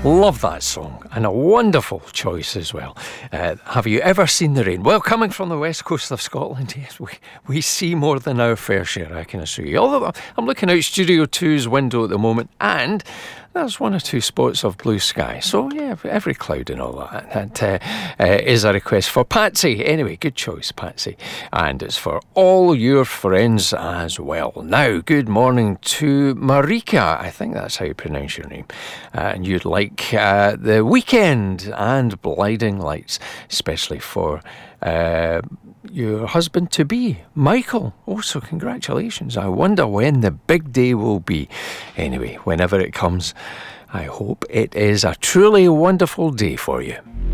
Love that song, and a wonderful choice as well. Have you ever seen the rain? Well, coming from the west coast of Scotland, yes, we see more than our fair share, I can assure you. Although I'm looking out Studio 2's window at the moment, and there's one or two spots of blue sky. So, yeah, every cloud and all that. That is a request for Patsy. Anyway, good choice, Patsy. And it's for all your friends as well. Now, good morning to Marika. I think that's how you pronounce your name. And you'd like The Weekend and Blinding Lights, especially for your husband-to-be, Michael. Also, congratulations. I wonder when the big day will be. Anyway, whenever it comes, I hope it is a truly wonderful day for you.